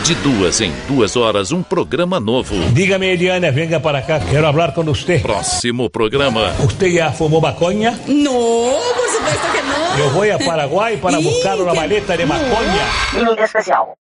De 2 em 2 horas, um programa novo. Dígame, Eliana, venga para cá, quero falar com você. Próximo programa. ¿Usted ya fumou maconha? No, por supuesto que no. Eu vou a Paraguai para buscar uma maleta de maconha. Línea especial.